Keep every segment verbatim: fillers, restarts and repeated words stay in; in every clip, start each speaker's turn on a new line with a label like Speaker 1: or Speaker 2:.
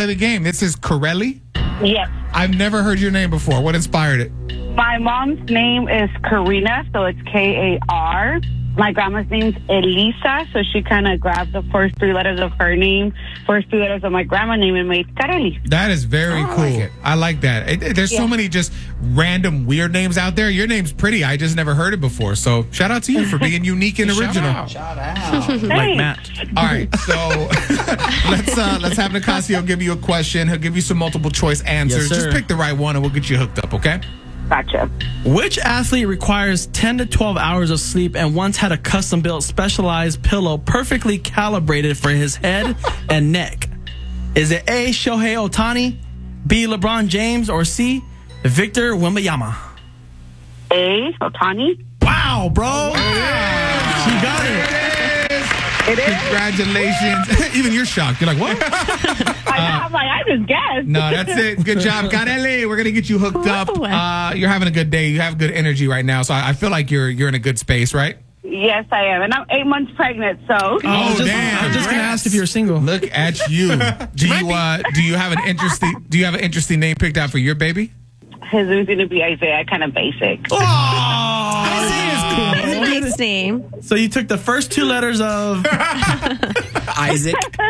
Speaker 1: play the game. This is Corelli.
Speaker 2: Yes.
Speaker 1: I've never heard your name before. What inspired it?
Speaker 2: My mom's name is Karina, so it's K A R. My grandma's name's Elisa, so she kind of grabbed the first three letters of her name, first three letters of my grandma's name, and made Kareli.
Speaker 1: That is very
Speaker 3: Oh, I
Speaker 1: cool.
Speaker 3: like it.
Speaker 1: I like that. It, it- there's so
Speaker 2: Yeah.
Speaker 1: many just random weird names out there. Your name's pretty. I just never heard it before. So shout out to you for being unique and original.
Speaker 3: Shout out.
Speaker 4: Like
Speaker 2: Thanks.
Speaker 4: Matt.
Speaker 1: All right, so let's uh, let's have Nicasio give you a question. He'll give you some multiple choice answers.
Speaker 4: Yes, sir.
Speaker 1: Just pick the right one, and we'll get you hooked up. Okay?
Speaker 2: Gotcha.
Speaker 4: Which athlete requires ten to twelve hours of sleep and once had a custom-built specialized pillow perfectly calibrated for his head and neck? Is it A, Shohei Ohtani, B, LeBron James, or C, Victor Wembanyama?
Speaker 2: A. Otani.
Speaker 4: Wow, bro. She got it.
Speaker 2: It is.
Speaker 1: Congratulations. Even you're shocked. You're like, what?
Speaker 2: I know, I'm like, I just guessed.
Speaker 1: No, that's it. Good job, Kareli. We're gonna get you hooked up. Uh, you're having a good day. You have good energy right now, so I, I feel like you're you're in a good space, right?
Speaker 2: Yes, I am. And I'm eight months pregnant, so.
Speaker 1: Oh,
Speaker 4: I was just,
Speaker 1: damn.
Speaker 4: I was just gonna ask if you were single.
Speaker 1: Look at you. Do you uh, do you have an interesting do you have an interesting name picked out for your baby?
Speaker 2: His is going to be Isaiah, kind of basic.
Speaker 4: Oh,
Speaker 5: That's a nice name.
Speaker 4: so you took the first two letters of
Speaker 3: Isaac.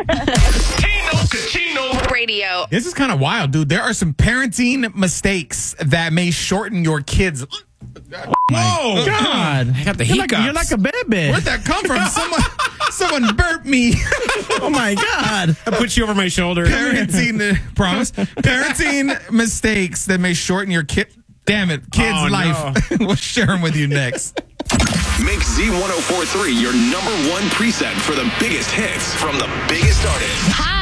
Speaker 5: Radio.
Speaker 1: This is kind of wild, dude. There are some parenting mistakes that may shorten your kids.
Speaker 4: Whoa, God.
Speaker 3: I got the
Speaker 4: You're like,
Speaker 3: hiccups.
Speaker 4: you're like a baby.
Speaker 1: Where'd that come from? Someone, someone burped me.
Speaker 4: Oh my God.
Speaker 3: I put you over my shoulder.
Speaker 1: Parenting, promise. Parenting mistakes that may shorten your kid. Damn it, kid's
Speaker 3: Oh,
Speaker 1: life. We'll share them with you next.
Speaker 6: Make Z ten forty-three your number one preset for the biggest hits from the biggest artists.
Speaker 5: Hi.